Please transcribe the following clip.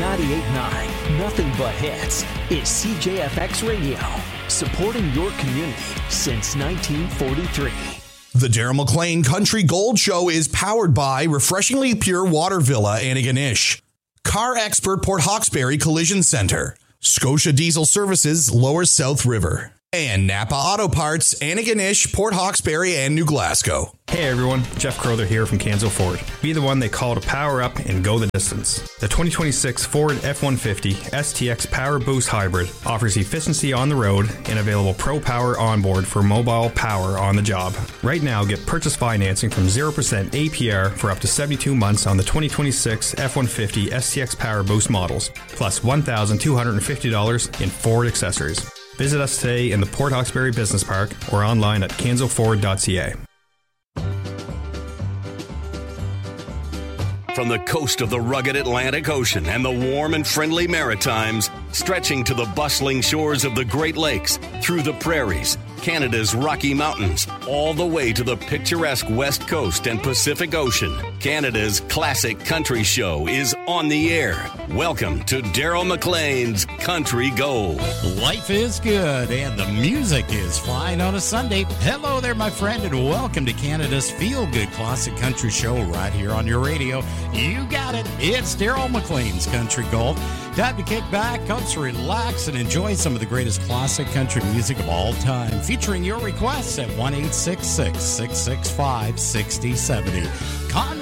98.9, nothing but hits, is CJFX Radio, supporting your community since 1943. The Daryl McLean Country Gold Show is powered by Refreshingly Pure Water Villa, Antigonish, Car Expert Port Hawkesbury Collision Center, Scotia Diesel Services, Lower South River, and Napa Auto Parts, Antigonish, Port Hawkesbury, and New Glasgow. Hey everyone, Jeff Crowther here from Kanzo Ford. Be the one they call to power up and go the distance. The 2026 Ford F-150 STX Power Boost Hybrid offers efficiency on the road and available Pro Power onboard for mobile power on the job. Right now, get purchase financing from 0% APR for up to 72 months on the 2026 F-150 STX Power Boost models, plus $1,250 in Ford accessories. Visit us today in the Port Hawkesbury Business Park or online at kanzoford.ca. From the coast of the rugged Atlantic Ocean and the warm and friendly Maritimes, stretching to the bustling shores of the Great Lakes, through the prairies, Canada's Rocky Mountains, all the way to the picturesque West Coast and Pacific Ocean, Canada's classic country show is on the air. Welcome to Daryl McLean's Country Gold. Life is good and the music is fine on a Sunday. Hello there, my friend, and welcome to Canada's feel-good classic country show right here on your radio. You got it. It's Daryl McLean's Country Gold. Time to kick back, come to relax, and enjoy some of the greatest classic country music of all time, featuring your requests at 1-866-665-6070.